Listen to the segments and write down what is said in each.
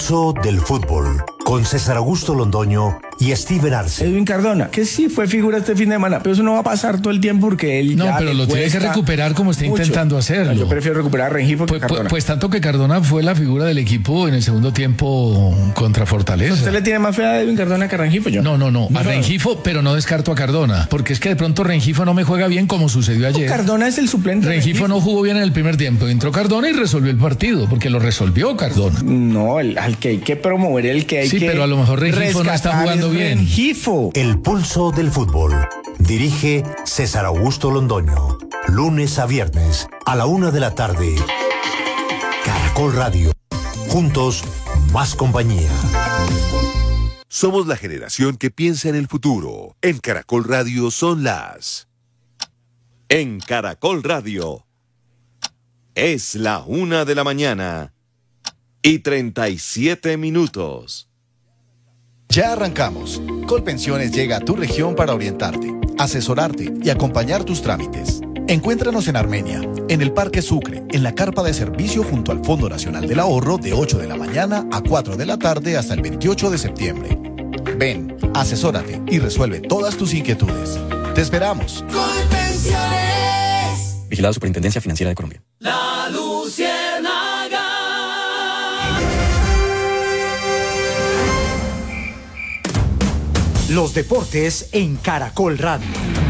pulso del fútbol, con César Augusto Londoño y Steven Arce. Edwin Cardona, que sí fue figura este fin de semana, pero eso no va a pasar todo el tiempo porque él no, pero lo tiene que recuperar como está mucho. Intentando hacerlo. Yo prefiero recuperar a Rengifo que Cardona. Pues tanto que Cardona fue la figura del equipo en el segundo tiempo contra Fortaleza. ¿Usted le tiene más fe a Edwin Cardona que a Rengifo? Yo. No, a Rengifo, pero no descarto a Cardona, porque es que de pronto Rengifo no me juega bien como sucedió ayer. Cardona es el suplente. Rengifo no jugó bien en el primer tiempo, entró Cardona y resolvió el partido, porque lo resolvió Cardona. No, al que hay que promover, el que hay que... Sí, pero a lo mejor Rengifo no está jugando bien. Rengifo. El pulso del fútbol. Dirige César Augusto Londoño. Lunes a viernes a la 1 de la tarde. Caracol Radio. Juntos, más compañía. Somos la generación que piensa en el futuro. En Caracol Radio son las... En Caracol Radio. Es la 1 de la mañana y 37 minutos. Ya arrancamos. Colpensiones llega a tu región para orientarte, asesorarte y acompañar tus trámites. Encuéntranos en Armenia, en el Parque Sucre, en la carpa de servicio junto al Fondo Nacional del Ahorro de 8 de la mañana a 4 de la tarde hasta el 28 de septiembre. Ven, asesórate y resuelve todas tus inquietudes. Te esperamos. Colpensiones. Vigilado Superintendencia Financiera de Colombia. La Luciérnaga. Los deportes en Caracol Radio.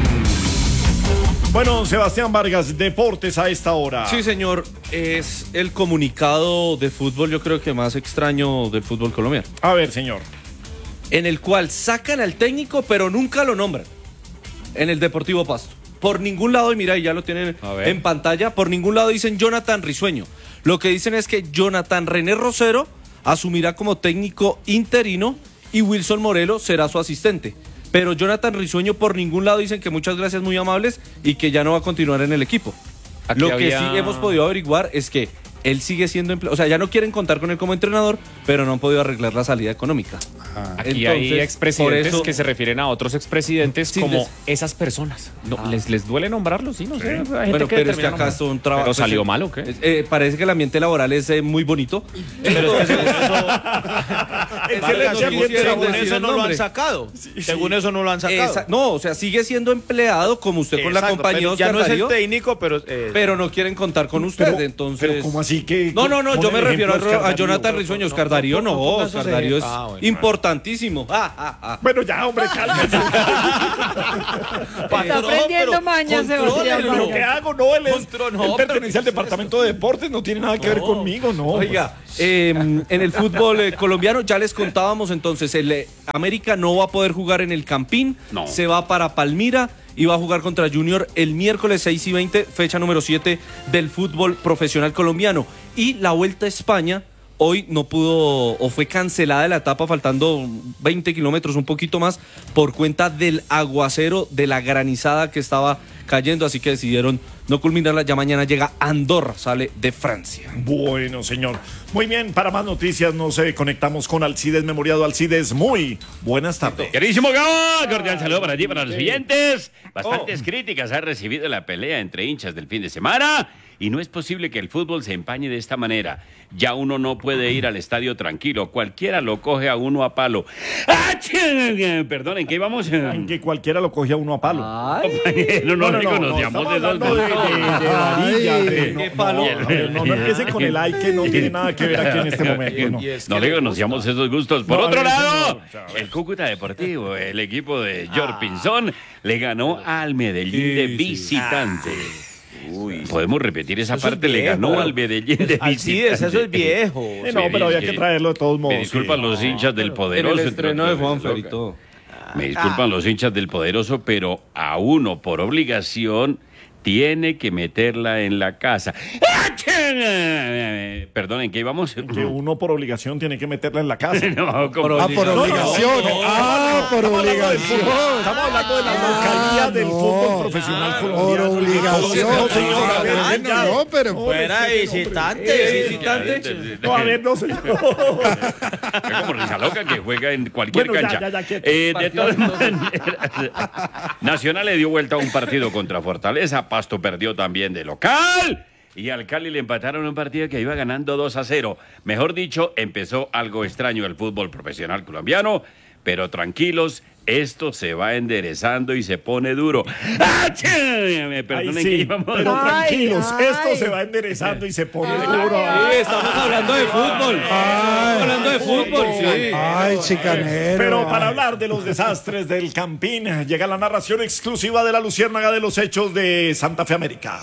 Bueno, Sebastián Vargas, deportes a esta hora. Sí, señor, es el comunicado de fútbol, yo creo que más extraño del fútbol colombiano. A ver, señor. En el cual sacan al técnico, pero nunca lo nombran. En el Deportivo Pasto. Por ningún lado, y mira, y ya lo tienen en pantalla, por ningún lado dicen Jonathan Risueño. Lo que dicen es que Jonathan René Rosero asumirá como técnico interino y Wilson Morelo será su asistente. Pero Jonathan Risueño por ningún lado dicen que muchas gracias, muy amables, y que ya no va a continuar en el equipo. Lo que sí hemos podido averiguar es que él sigue siendo empleado, o sea, ya no quieren contar con él como entrenador, pero no han podido arreglar la salida económica. Aquí hay expresidentes que se refieren a otros expresidentes como esas personas. No, ¿les duele nombrarlos? Sí, no sé. Hay gente bueno, pero es que acá son trabajos. ¿Pero salió mal o qué? Parece que el ambiente laboral es muy bonito. Pero es que según eso no lo han sacado. Según eso no lo han sacado. No, o sea, sigue siendo empleado como usted con la compañía. Ya no es el técnico, pero no quieren contar con usted, entonces. Pero ¿cómo así que? No, yo me refiero a Jonathan Risueño. Oscar Darío no, Oscar Darío es importantísimo. Bueno, ya, hombre, cálmese. Está aprendiendo mañas, Sebastián. Lo que hago, no, él pertenece al departamento de deportes, no tiene nada que ver conmigo, no. Oiga, en el fútbol colombiano ya les contábamos entonces, el América no va a poder jugar en el Campín, se va para Palmira y va a jugar contra Junior el miércoles 6 y 20, fecha número 7 del fútbol profesional colombiano. Y la Vuelta a España hoy no pudo, o fue cancelada la etapa, faltando 20 kilómetros, un poquito más, por cuenta del aguacero, de la granizada que estaba cayendo, así que decidieron no culminarla. Ya mañana llega Andorra, sale de Francia. Bueno, señor. Muy bien, para más noticias nos conectamos con Alcides Memoriado. Alcides, muy buenas tardes. Queridísimo Gabo, cordial saludo para ti, para los siguientes. Bastantes críticas ha recibido la pelea entre hinchas del fin de semana y no es posible que el fútbol se empañe de esta manera. Ya uno no puede ir al estadio tranquilo, cualquiera lo coge a uno a palo. Perdón, ¿en qué íbamos? En que cualquiera lo coge a uno a palo. Compañero, no conocíamos de dos No empiecen con el ay que no tiene nada que ver aquí en este momento. No le conocíamos esos gustos. Por otro lado, el Cúcuta Deportivo, el equipo de George Pinzón, le ganó al Medellín de visitante. Podemos repetir esa parte, le ganó al Medellín de visitante. Eso es viejo. No, pero había que traerlo de todos modos. Me disculpan los hinchas del Poderoso. En el estreno de Juanfer y todo. Me disculpan los hinchas del Poderoso, pero a uno por obligación tiene que meterla en la casa. Perdón, ¿en qué íbamos? Que uno por obligación tiene que meterla en la casa. Por obligación. Por obligación. Estamos hablando de la localía del fútbol profesional colombiano. Por obligación. No, señor. No, pero fuera visitante. No, a ver, no, señor. Es como Risa Loca que juega en cualquier cancha. De todas maneras, Nacional le dio vuelta a un partido contra Fortaleza. Pasto perdió también de local. y al Cali le empataron un partido que iba ganando 2-0. Mejor dicho, empezó algo extraño el fútbol profesional colombiano, pero tranquilos, esto se va enderezando y se pone duro. ¡Ah, me perdonen sí, que íbamos. pero tranquilos, esto se va enderezando y se pone duro. Sí, estamos hablando de fútbol. Estamos hablando de fútbol, sí. Ay, chicanero. Pero para hablar de los desastres del Campín, llega la narración exclusiva de la Luciérnaga de los hechos de Santa Fe América.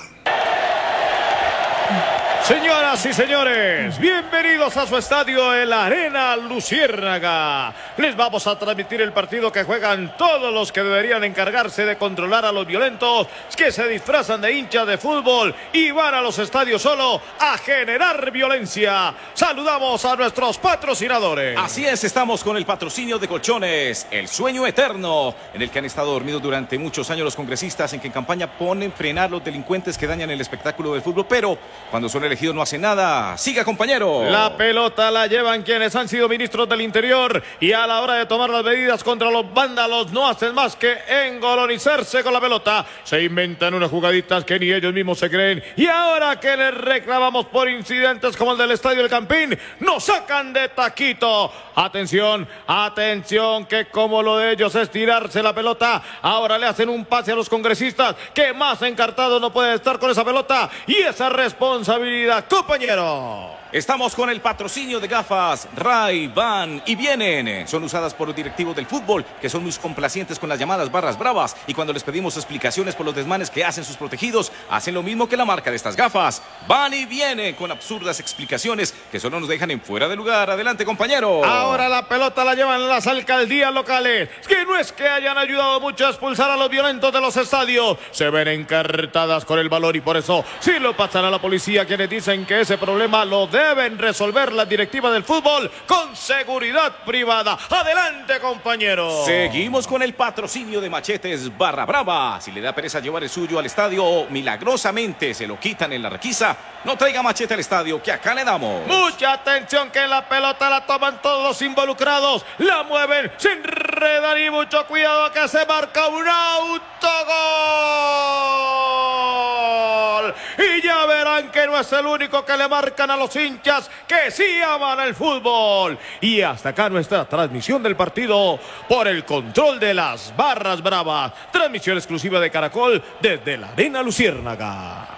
Señoras y señores, bienvenidos a su estadio, el Arena Luciérnaga. Les vamos a transmitir el partido que juegan todos los que deberían encargarse de controlar a los violentos que se disfrazan de hinchas de fútbol y van a los estadios solo a generar violencia. Saludamos a nuestros patrocinadores. Así es, estamos con el patrocinio de Colchones, el sueño eterno, en el que han estado dormidos durante muchos años los congresistas, en que en campaña ponen frenar los delincuentes que dañan el espectáculo del fútbol, pero cuando son elegidos no hace nada. Siga, compañero. La pelota la llevan quienes han sido ministros del Interior y a la hora de tomar las medidas contra los vándalos no hacen más que engolonizarse con la pelota. Se inventan unas jugaditas que ni ellos mismos se creen y ahora que les reclamamos por incidentes como el del Estadio del Campín, nos sacan de taquito. Atención, atención, que como lo de ellos es tirarse la pelota, ahora le hacen un pase a los congresistas que más encartados no pueden estar con esa pelota y esa responsabilidad, compañero. Estamos con el patrocinio de gafas Ray-Ban y Vienen. Son usadas por los directivos del fútbol que son muy complacientes con las llamadas barras bravas y cuando les pedimos explicaciones por los desmanes que hacen sus protegidos, hacen lo mismo que la marca de estas gafas. Van y vienen con absurdas explicaciones que solo nos dejan en fuera de lugar. Adelante, compañero. Ahora la pelota la llevan las alcaldías locales, que no es que hayan ayudado mucho a expulsar a los violentos de los estadios. Se ven encartadas con el valor y por eso sí lo pasan a la policía, quienes dicen que ese problema lo deben resolver la directiva del fútbol con seguridad privada. Adelante, compañero. Seguimos con el patrocinio de Machetes Barra Brava. Si le da pereza llevar el suyo al estadio o milagrosamente se lo quitan en la requisa, no traiga machete al estadio, que acá le damos. Mucha atención, que la pelota la toman todos los involucrados, la mueven, se enredan y mucho cuidado que se marca un autogol. Y ya verán que no es el único que le marcan a los hinchas que sí aman el fútbol. Y hasta acá nuestra transmisión del partido por el control de las barras bravas. Transmisión exclusiva de Caracol desde la Arena Luciérnaga.